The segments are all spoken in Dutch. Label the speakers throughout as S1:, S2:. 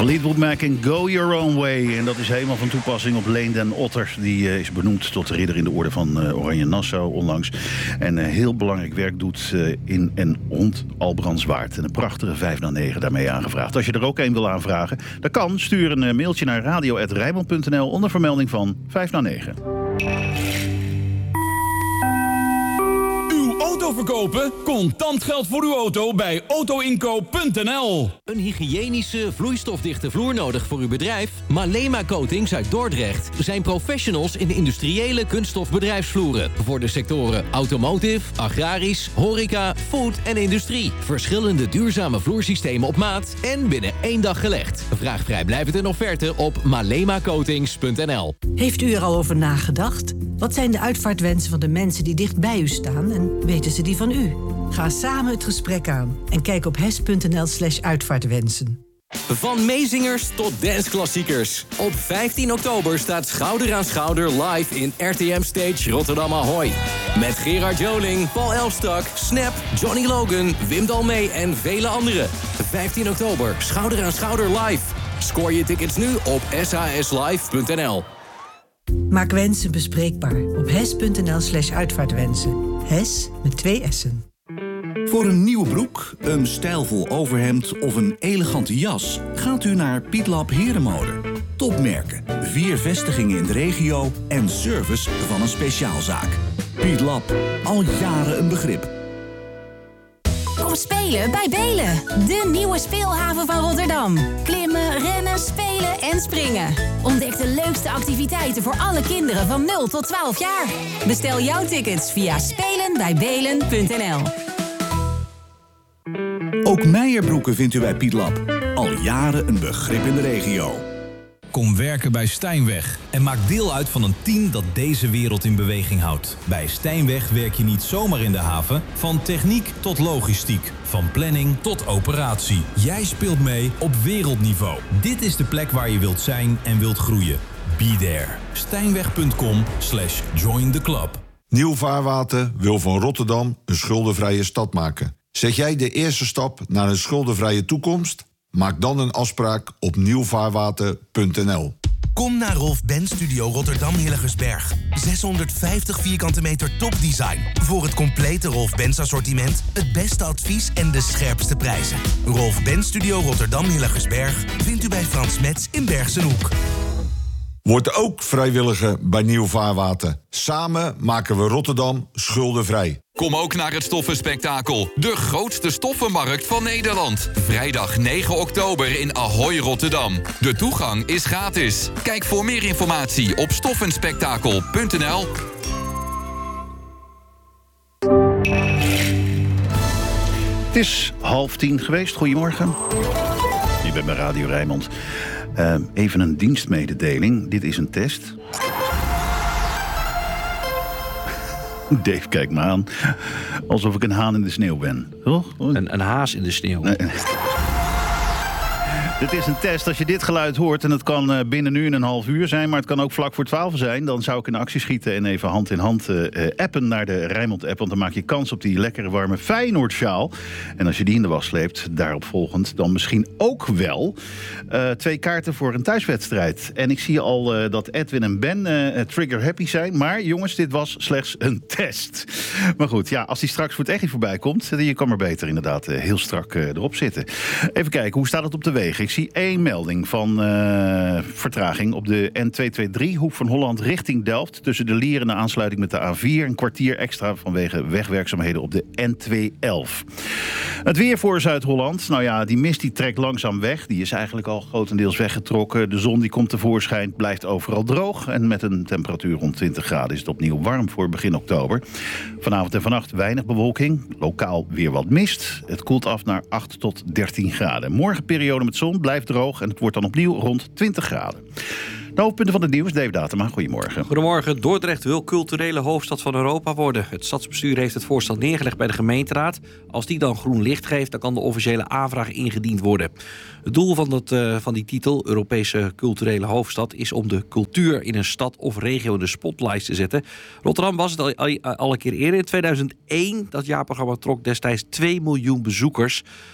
S1: Fleetwood Mac en Go Your Own Way. En dat is helemaal van toepassing op Leen den Otter. Die is benoemd tot ridder in de orde van Oranje Nassau onlangs. En heel belangrijk werk doet in en rond Albrandswaard. En een prachtige 5 na 9 daarmee aangevraagd. Als je er ook een wil aanvragen, dan kan. Stuur een mailtje naar radio@rijnmond.nl onder vermelding van 5 na 9.
S2: Auto verkopen? Contant geld voor uw auto bij autoinkoop.nl.
S3: Een hygiënische, vloeistofdichte vloer nodig voor uw bedrijf? Malema Coatings uit Dordrecht zijn professionals in de industriële kunststof bedrijfsvloeren. Voor de sectoren automotive, agrarisch, horeca, food en industrie. Verschillende duurzame vloersystemen op maat en binnen 1 dag gelegd. Vraag vrijblijvend een offerte op malemacoatings.nl.
S4: Heeft u er al over nagedacht? Wat zijn de uitvaartwensen van de mensen die dicht bij u staan en weten ze die van u? Ga samen het gesprek aan en kijk op hes.nl/uitvaartwensen.
S3: Van meezingers tot danceklassiekers. Op 15 oktober staat Schouder aan Schouder live in RTM Stage Rotterdam Ahoy. Met Gerard Joling, Paul Elfstak, Snap, Johnny Logan, Wim Dalmee en vele anderen. 15 oktober, Schouder aan Schouder live. Scoor je tickets nu op saslive.nl.
S4: Maak wensen bespreekbaar op hes.nl/uitvaartwensen. Hes met 2 S'en.
S5: Voor een nieuwe broek, een stijlvol overhemd of een elegante jas gaat u naar Pietlab Herenmode. Topmerken, 4 vestigingen in de regio en service van een speciaalzaak. Pietlab, al jaren een begrip.
S6: Kom spelen bij Belen, de nieuwe speelhaven van Rotterdam. Klimmen, rennen, spelen en springen. Ontdek de leukste activiteiten voor alle kinderen van 0 tot 12 jaar. Bestel jouw tickets via spelenbijbelen.nl.
S5: Ook Meijerbroeken vindt u bij Pietlab. Al jaren een begrip in de regio.
S7: Kom werken bij Stijnweg en maak deel uit van een team dat deze wereld in beweging houdt. Bij Stijnweg werk je niet zomaar in de haven, van techniek tot logistiek, van planning tot operatie. Jij speelt mee op wereldniveau. Dit is de plek waar je wilt zijn en wilt groeien. Be there. Stijnweg.com/join the club.
S8: Nieuw Vaarwater wil van Rotterdam een schuldenvrije stad maken. Zet jij de eerste stap naar een schuldenvrije toekomst? Maak dan een afspraak op nieuwvaarwater.nl.
S9: Kom naar Rolf Benz Studio Rotterdam Hillegersberg. 650 vierkante meter topdesign. Voor het complete Rolf Benz assortiment, het beste advies en de scherpste prijzen. Rolf Benz Studio Rotterdam Hillegersberg vindt u bij Frans Metz in Bergsenhoek.
S8: Word ook vrijwilliger bij Nieuw Vaarwater. Samen maken we Rotterdam schuldenvrij.
S10: Kom ook naar het Stoffenspektakel. De grootste stoffenmarkt van Nederland. Vrijdag 9 oktober in Ahoy, Rotterdam. De toegang is gratis. Kijk voor meer informatie op stoffenspektakel.nl.
S1: Het is 9:30 geweest. Goedemorgen. Je bent bij Radio Rijnmond. Even een dienstmededeling. Dit is een test. Dave kijkt me aan alsof ik een haan in de sneeuw ben. Toch?
S11: Een haas in de sneeuw.
S1: Nee. Dit is een test. Als je dit geluid hoort, en het kan binnen nu en een half uur zijn, maar het kan ook vlak voor 12 zijn, dan zou ik in actie schieten en even hand in hand appen naar de Rijnmond-app. Want dan maak je kans op die lekkere warme Feyenoord-sjaal. En als je die in de was sleept, daarop volgend, dan misschien ook wel 2 kaarten voor een thuiswedstrijd. En ik zie al dat Edwin en Ben trigger happy zijn. Maar jongens, dit was slechts een test. Maar goed, ja, als die straks voor het echt voorbij komt, je kan maar beter inderdaad heel strak erop zitten. Even kijken, hoe staat het op de wegen? Ik zie 1 melding van vertraging op de N223, Hoek van Holland richting Delft. Tussen de Lier en de aansluiting met de A4. Een kwartier extra vanwege wegwerkzaamheden op de N211. Het weer voor Zuid-Holland. Nou ja, die mist die trekt langzaam weg. Die is eigenlijk al grotendeels weggetrokken. De zon die komt tevoorschijn, blijft overal droog. En met een temperatuur rond 20 graden is het opnieuw warm voor begin oktober. Vanavond en vannacht weinig bewolking. Lokaal weer wat mist. Het koelt af naar 8 tot 13 graden. Morgen periode met zon, blijft droog en het wordt dan opnieuw rond 20 graden. De hoofdpunten van het nieuws, Dave Datema, goedemorgen.
S11: Goedemorgen. Dordrecht wil culturele hoofdstad van Europa worden. Het stadsbestuur heeft het voorstel neergelegd bij de gemeenteraad. Als die dan groen licht geeft, dan kan de officiële aanvraag ingediend worden. Het doel van die titel, Europese culturele hoofdstad, is om de cultuur in een stad of regio in de spotlight te zetten. Rotterdam was het al een keer eerder. In 2001, dat jaarprogramma trok destijds 2 miljoen bezoekers.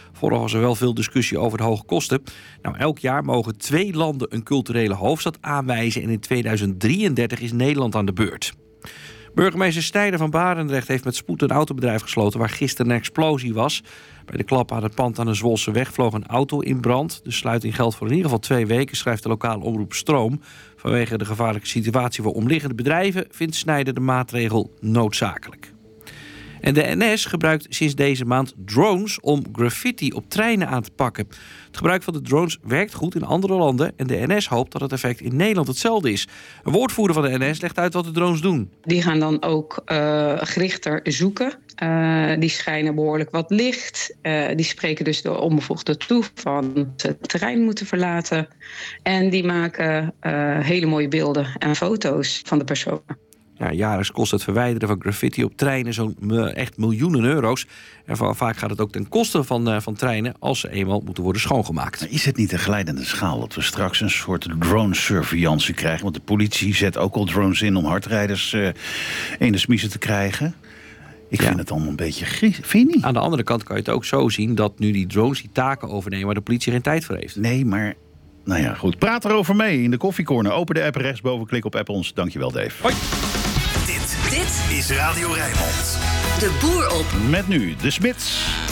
S11: Vooral was er wel veel discussie over de hoge kosten. Nou, elk jaar mogen 2 landen een culturele hoofdstad aanwijzen en in 2033 is Nederland aan de beurt. Burgemeester Snijder van Barendrecht heeft met spoed een autobedrijf gesloten waar gisteren een explosie was. Bij de klap aan het pand aan de Zwolseweg vloog een auto in brand. De sluiting geldt voor in ieder geval 2 weken, schrijft de lokale omroep Stroom. Vanwege de gevaarlijke situatie voor omliggende bedrijven vindt Snijder de maatregel noodzakelijk. En de NS gebruikt sinds deze maand drones om graffiti op treinen aan te pakken. Het gebruik van de drones werkt goed in andere landen en de NS hoopt dat het effect in Nederland hetzelfde is. Een woordvoerder van de NS legt uit wat de drones doen.
S12: Die gaan dan ook gerichter zoeken. Die schijnen behoorlijk wat licht. Die spreken dus de onbevoegden toe van het terrein moeten verlaten. En die maken hele mooie beelden en foto's van de personen.
S11: Ja, jaarlijks kost het verwijderen van graffiti op treinen zo'n echt miljoenen euro's. En vaak gaat het ook ten koste van treinen als ze eenmaal moeten worden schoongemaakt.
S1: Is het niet een glijdende schaal dat we straks een soort drone-surveillance krijgen? Want de politie zet ook al drones in om hardrijders in de smiezen te krijgen. Ik vind het allemaal een beetje vind je niet?
S11: Aan de andere kant kan je het ook zo zien dat nu die drones die taken overnemen waar de politie geen tijd voor heeft.
S1: Nee, maar nou ja, goed. Praat erover mee in de koffiecorner. Open de app rechtsboven, klik op app ons. Dankjewel, Dave.
S11: Hoi.
S13: Dit is Radio Rijnmond.
S4: De boer op.
S1: Met nu de Smits.